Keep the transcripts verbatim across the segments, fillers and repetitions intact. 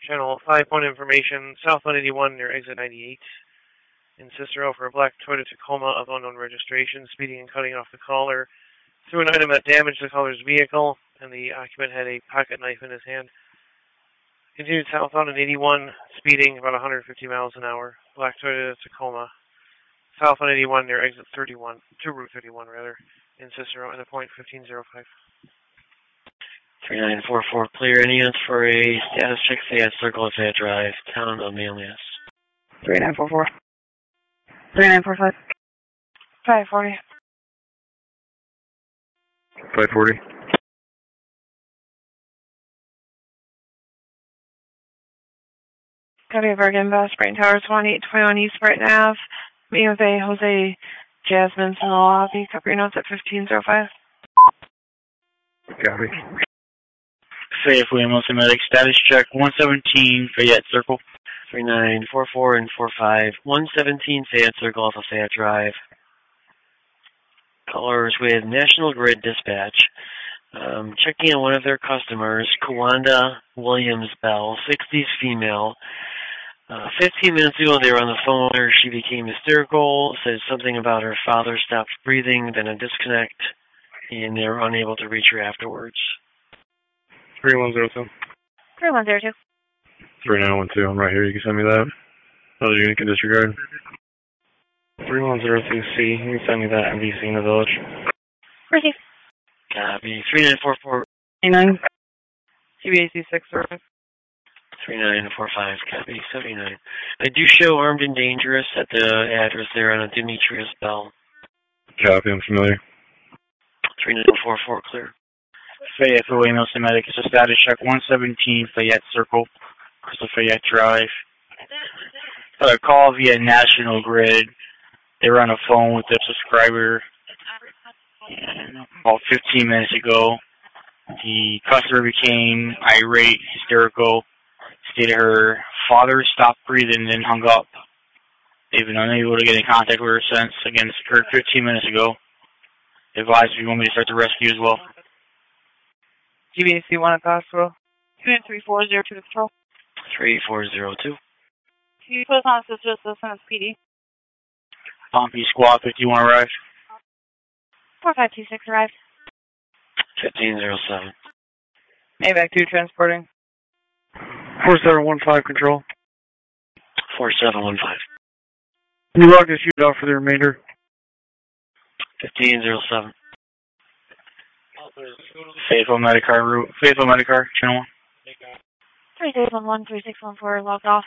Channel five point information, south one eighty-one near exit ninety-eight. In Cicero for a black Toyota Tacoma of unknown registration, speeding and cutting off the caller. Threw an item that damaged the caller's vehicle, and the occupant had a pocket knife in his hand. Continued southbound on eighty-one, speeding about one hundred fifty miles an hour. Black Toyota Tacoma. South on eighty-one near exit thirty-one, to Route thirty-one rather, in Cicero, and a point fifteen oh five. three nine four four, clear. Any units for a status check, Fayette Circle, Fayette Drive, town of Manlius. three nine four four. three nine four five. five forty. five forty. Copy of Bergen Bus, Brighton Towers, one eight two one East Brighton Avenue. Meeting with a Jose Jasmine in the lobby. Copy your notes at fifteen oh five. Copy. Fayette William Wilson Medic, status check, one seventeen Fayette Circle. three nine four four and four five, one seventeen Fayette Circle off of Fayette Drive. Callers with National Grid Dispatch. Um, checking on one of their customers, Kawanda Williams Bell, sixties female. Uh, fifteen minutes ago, they were on the phone with her. She became hysterical, said something about her father stopped breathing, then a disconnect, and they were unable to reach her afterwards. three one zero two. three one zero two. three nine one two, I'm right here. You can send me that. Other unit can disregard. three one zero two C, you can send me that M D C in the village. Receive. Copy. three nine four four. nine. C B A C six service. three nine four five, copy, seventy-nine. I do show armed and dangerous at the address there on a Demetrius Bell. Copy, I'm familiar. three nine four four, clear. Fayette William Wilson Medic, it's a status check, one seventeen Fayette Circle, Crystal Fayette Drive. Got a call via National Grid. They were on the phone with the subscriber about fifteen minutes ago. The customer became irate, hysterical, stated her father stopped breathing and then hung up. They've been unable to get in contact with her since. Again, this occurred fifteen minutes ago. Advise if you want me to start the rescue as well. G B A C one at the hospital. two nine three four zero two to control. three four zero two. Can you put us on assist with this P D? Pompey Squad fifty-one arrived. four five two six arrived. fifteen oh seven. Maybach two transporting. four seven one five, control. four seven one five. You log this unit out for the remainder. fifteen oh seven. Faithful Medicar route. Faithful Medicar, channel one. three six one one, three six one four, logged off.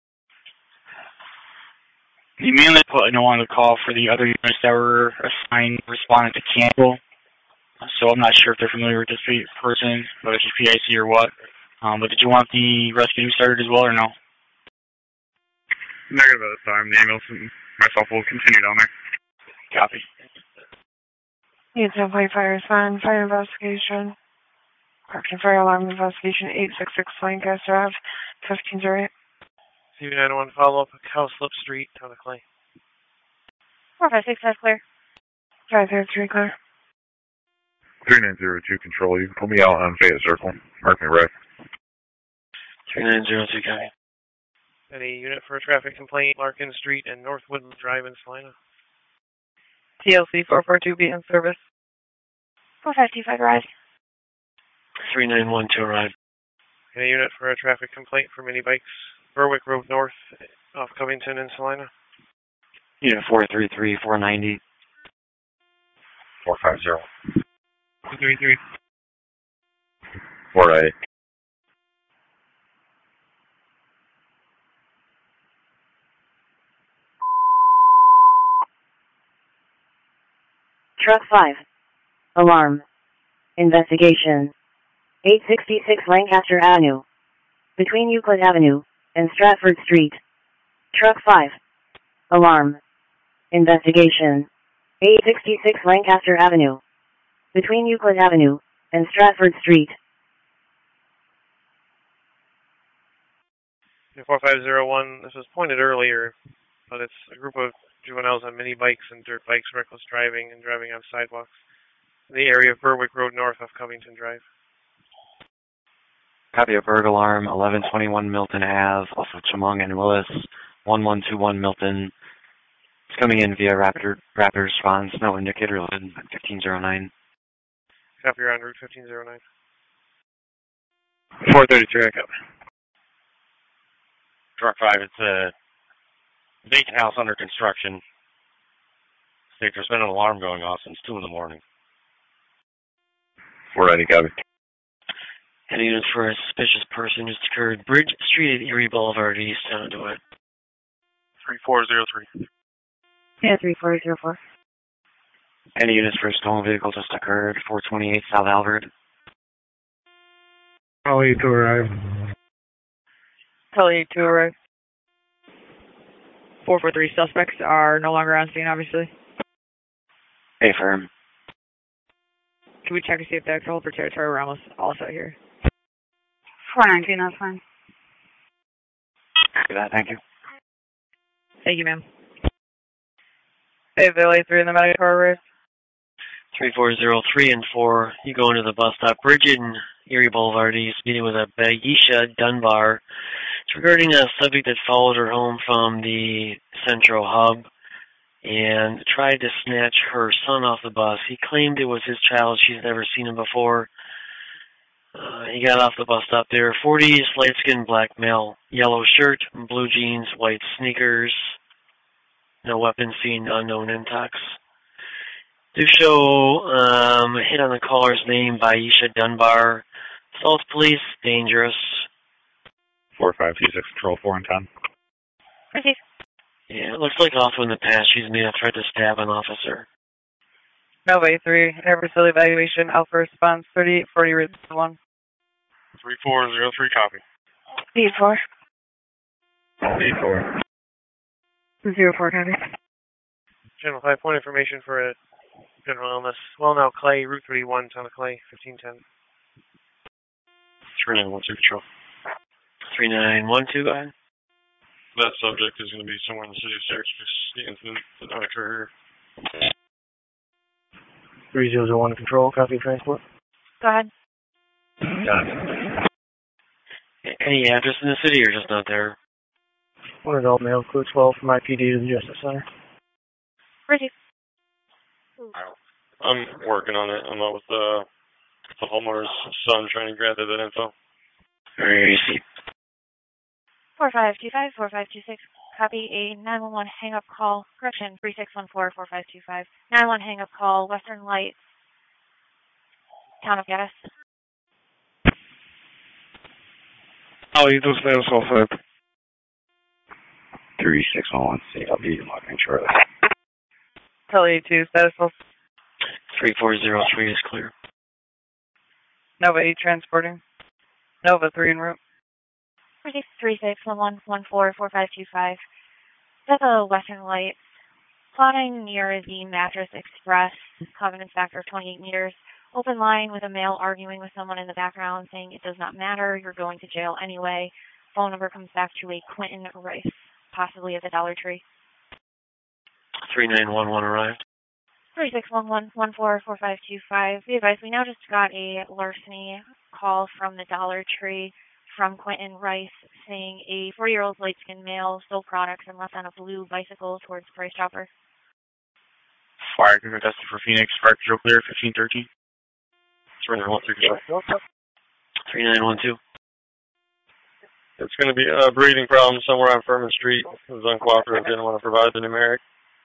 You mainly put no on the call for the other units that were assigned responding to cancel. So I'm not sure if they're familiar with this person, whether it's P I C or what. Um, but did you want the rescue started as well or no? Negative at this time. The ambulance and myself will continue down there. Copy. Eight seven point fire respond, fire investigation. Parking fire alarm investigation, eight six six Lancaster Ave, fifteen oh eight. C B nine one follow up, Cowslip Street, Town of Clay. four five six five clear. five zero three clear. three nine zero two, control. You can pull me out on Fayette Circle. Mark me right. three nine zero two, copy. Any unit for a traffic complaint, Larkin Street and North Woodland Drive in Salina. T L C four four two B in service. four five two five arrived. three nine one two arrived. Any unit for a traffic complaint for mini bikes, Berwick Road North, off Covington in Salina. Unit four three three, four ninety. four five zero. two three three. four eight. Truck five. Alarm. Investigation. eight sixty-six Lancaster Avenue. Between Euclid Avenue and Stratford Street. Truck five. Alarm. Investigation. eight sixty-six Lancaster Avenue. Between Euclid Avenue and Stratford Street. four five zero one, this was pointed earlier, but it's a group of juveniles on mini bikes and dirt bikes, reckless driving and driving on sidewalks in the area of Berwick Road North off Covington Drive. Copy a burglar alarm, eleven twenty-one Milton Ave, off of Chemung and Willis, one one two one Milton. It's coming in via rapid, rapid response, no indicator, fifteen oh nine. Copy, you're on route fifteen oh nine. four thirty-three, I copy. Truck five, it's a vacant house under construction. State there's been an alarm going off since two in the morning. four ninety, copy. Any units for a suspicious person just occurred. Bridge Street at Erie Boulevard East, down to it. three four zero three. Yeah, three four zero four. Any units for a stolen vehicle just occurred. four twenty-eight South Albert. I'll need to arrive. Tell you to arrive. four four three suspects are no longer on scene, obviously. Hey, firm. Can we check to see if they're controlled for territory? We're almost also here. four nineteen, that's fine. Copy that, thank you. Thank you, ma'am. Hey, Billy, three in the medical race. three four zero three and four, you go into the bus stop. Bridget and Erie Boulevard East, meeting with a Baisha Dunbar. It's regarding a subject that followed her home from the Centro Hub and tried to snatch her son off the bus. He claimed it was his child. She's never seen him before. Uh, he got off the bus stop there. forties, light-skinned black male. Yellow shirt, blue jeans, white sneakers. No weapon seen, unknown intox. Do show um, a hit on the caller's name by Isha Dunbar. False police, dangerous. four five two six, control four and ten. Proceed. Yeah, it looks like also in the past she's may have tried to stab an officer. Nova eight three, air facility evaluation, Alpha response, thirty-eight forty, one. three four zero three, copy. B four. B four. Zero four, copy. General five, point information for a general illness. Well now, Clay, Route thirty-one, town of Clay, fifteen ten. three nine one two, control. three nine one two, go ahead. That subject is going to be somewhere in the city of Syracuse. The incident did not occur here. three zero zero one, control, copy transport. Go ahead. Got it. Any address in the city or just not there? One adult male, crew twelve from I P D to the Justice Center. Proceed. I'm working on it. I'm out with the, the homeowner's son trying to gather that info. Very easy. four five two five, four five two six. Copy a nine one one hang-up call. Correction, three six one four, four five two five. nine one one hang-up call, Western Lights, town of Gaddis. I'll use those names also. three six one one C, I'll be logging shortly. Tell you two, status hold. three four zero three is clear. Nova eight transporting. Nova three en route. Proceed three six one one one four, four five two five. That's a Western Lights. Plotting near the Mattress Express, Covenant factor of twenty-eight meters. Open line with a male arguing with someone in the background saying it does not matter, you're going to jail anyway. Phone number comes back to a Quentin Rice, possibly at the Dollar Tree. three nine one one arrived. three six one one one four, four five two five. Be advised, we now just got a larceny call from the Dollar Tree from Quentin Rice saying a forty-year-old light-skinned male stole products and left on a blue bicycle towards Price Chopper. Fire contested for Phoenix. Fire control clear, fifteen thirteen. three nine one two, control. three nine one two. It's going to be a breathing problem somewhere on Furman Street. It was uncooperative. Didn't want to provide the numeric.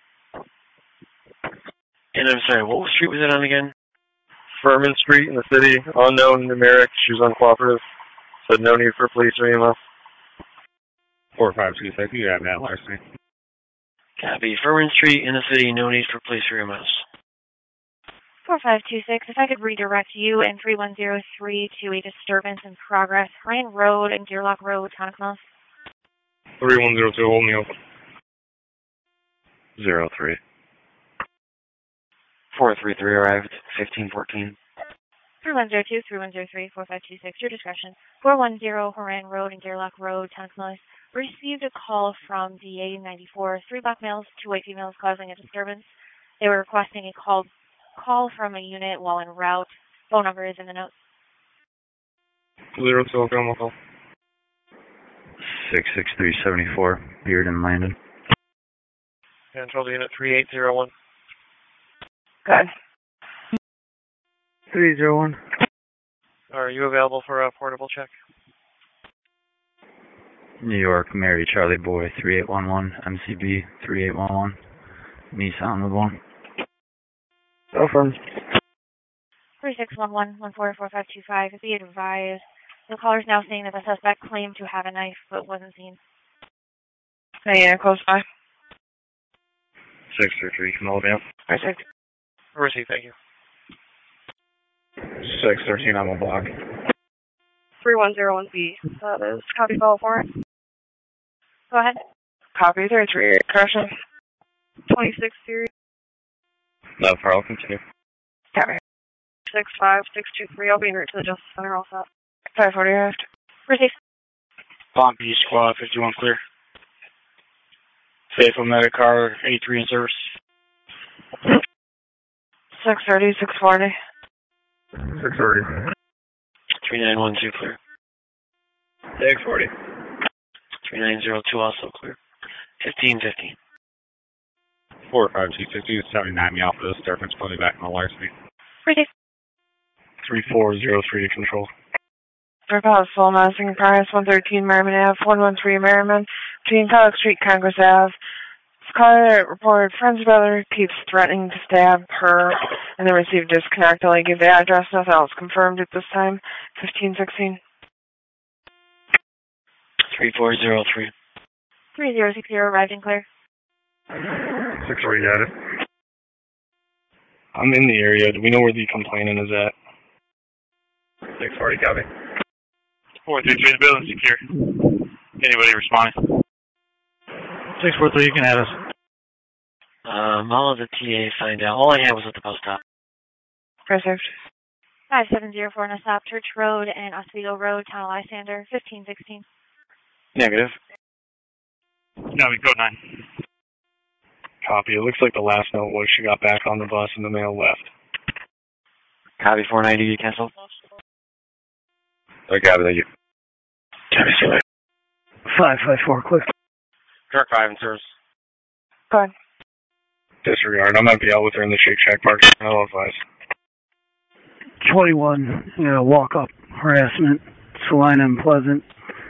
And I'm sorry, what street was it on again? Furman Street in the city. Unknown numeric. She was uncooperative. Said no need for police or E M S. four five two six, you have that larceny. Copy. Furman Street in the city, no need for police or E M S. four five two six, if I could redirect you and three one zero three to a disturbance in progress. Ryan Road and Deerlock Road, Tonic Mills. three one zero two, hold me open. Zero three. four three three arrived, fifteen fourteen. three one zero two, three one zero three, four five two six, your discretion. four one zero Horan Road and Deerlock Road, Tonic Mills. Received a call from D A ninety-four, three black males, two white females causing a disturbance. They were requesting a call call from a unit while en route. Phone number is in the notes. Zero two Oklahoma call. six six three seven four, Bearden Landon. Control to unit three eight zero one. Good. three zero one. Are you available for a portable check? New York, Mary Charlie Boy, three eight one one, M C B, three eight one one. Nissan with one. Affirm. three six one one one four four five two five. Be advised. The caller is now saying that the suspect claimed to have a knife but wasn't seen. Yeah, close by. six three three, can hold down. Receive. Receive, thank you. six thirteen, I'm on block. three one zero one B. That is copy follow for it. Go ahead. Copy three three eight, correction. twenty-six series. No problem, continue. Copy. six five six two three, I'll be en route to the Justice Center, all set. five forty arrived. Receive. Palm Beach Squad, fifty-one clear. Faithful Medicar, eighty-three in service. six thirty, six forty. six thirty. three nine one two clear. six forty. three nine zero two also clear. fifteen fifty. four five two six two seventy-nine me off of this difference, put me back on the wire speed. Receive. three four zero three to control. Repose full massing price one thirteen Merriman Ave, one one three Merriman, between College Street, Congress Ave. Caller reported friend's brother keeps threatening to stab her and then received disconnect. Only give the address, nothing else confirmed at this time. fifteen sixteen. three four zero three. three zero six zero arrived and clear. six forty, got it. I'm in the area. Do we know where the complainant is at? six forty, copy. four three three, the building's secure. Anybody responding? six four three, you can add us. Um, I'll let the T A find out. All I had was at the bus stop. Received. five seven zero four Nassau Church Road and Oswego Road, Town of Lysander, fifteen sixteen. Negative. No, we code nine. Copy. It looks like the last note was she got back on the bus and the male left. Copy four ninety, you cancel. Okay, copy, thank you. Copy, see you later. five five four, click. Truck five in service. Go ahead. Disregard. I'm going to be out with her in the Shake Shack park. I'll advise. twenty-one, you know, walk up harassment, Salina and Pleasant.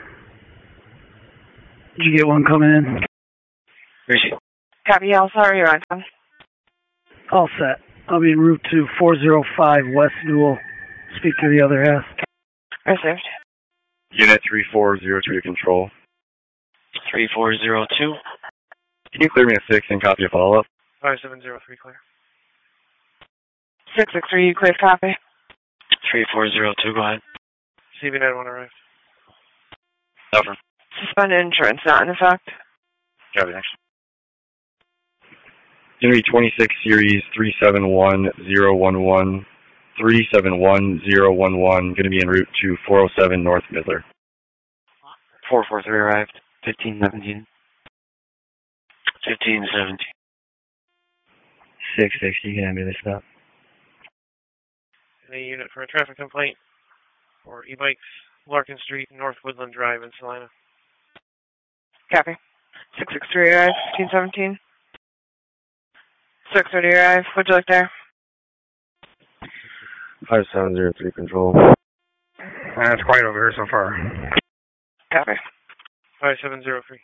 Did you get one coming in? Receive. Copy, all sorry, you're on. All set. I'll be en route to four zero five West Newell. Speak to the other half. Received. Unit three four zero two to control. three four zero two. Can you clear me a six and copy a follow-up? five seven zero three clear. six six three, you clear copy. three four zero two, go ahead. C B nine one arrived. Over. Suspended insurance not in effect. Copy, thanks. Unit twenty-six series three seven one zero one one. three seven one zero one one. Going to be en route to four oh seven North Midler. four four three arrived. fifteen seventeen. fifteen seventeen. six sixty, you can ambulance stop. A unit for a traffic complaint for e-bikes, Larkin Street, North Woodland Drive in Salina. Copy. six six three arrive, fifteen seventeen. six thirty arrive, what'd you like there? five seven zero three control. That's quiet over here so far. Copy. five seven zero three.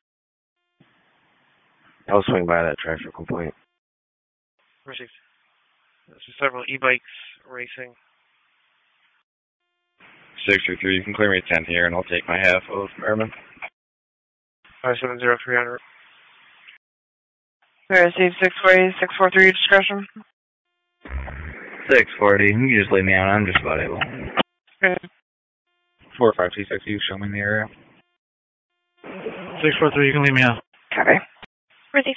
I'll swing by that traffic complaint. Received. There's several e-bikes racing. six two three, you can clear me a ten here and I'll take my half of Merriman. five seven zero three on route. We received six forty, six four three discretion. six forty, you can just leave me out, I'm just about able. Okay. four five two six, you show me in the area. six four three, you can leave me out. Copy. Receive.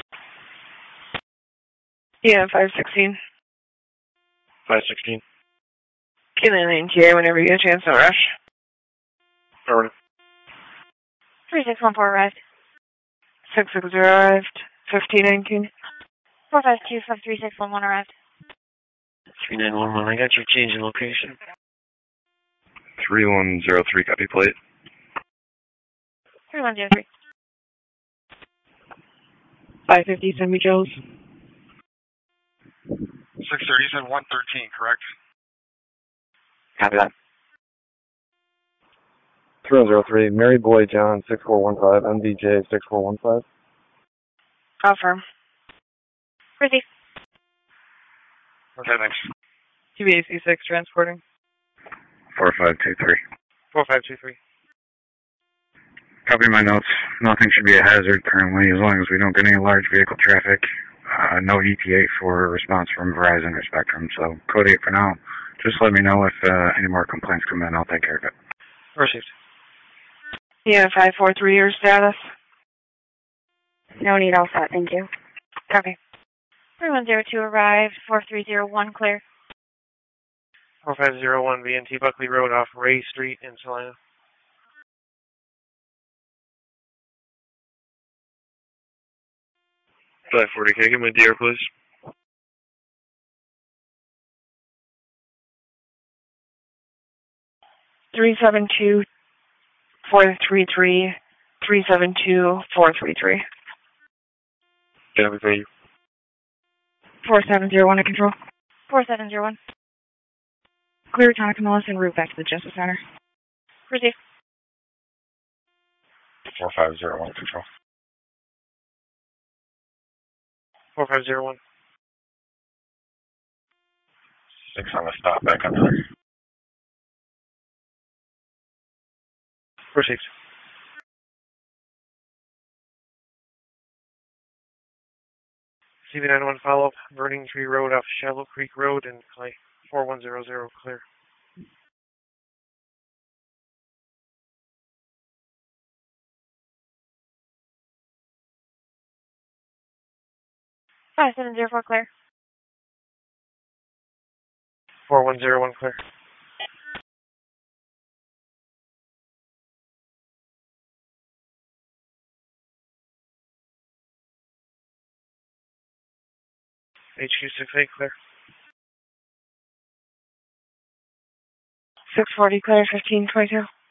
Yeah, five sixteen. five sixteen. Killing the T A whenever you get a chance, no rush. Over. three six one four arrived. six six zero arrived. fifteen nineteen. four five two five three six one one arrived. three nine one one, I got your change in location. three one zero three, copy plate. three one zero three. five fifty, San Joe's. six thirty, said one thirteen, correct? Copy that. three one zero three, Mary Boy John six four one five, M D J six four one five. Confirm. Receive. Okay, thanks. T B A C six transporting. four five two three. four five two three. Copy my notes. Nothing should be a hazard currently as long as we don't get any large vehicle traffic. Uh, no E T A for response from Verizon or Spectrum. So code eight for now. Just let me know if uh, any more complaints come in. I'll take care of it. Received. Yeah, five four three, your status. No need, all set, thank you. Copy. three one zero two arrived, four three zero one clear. four five zero one V N T Buckley Road off Ray Street in Salina. five forty, can I get my D R, please? three seven two, four three three, three seven two, four three three. Copy, thank you. four seven zero one to control. four seven zero one. Clear Tonic Millis en route back to the Justice Center. Receive. four five zero one, control. four five zero one. Six on the stop, back up there. Received. C B nine one follow-up, Burning Tree Road off Shallow Creek Road in Clay. four one zero zero, clear. five seven zero four clear. four one zero one, clear. H Q six eight, clear. six forty, clear, fifteen twenty-two.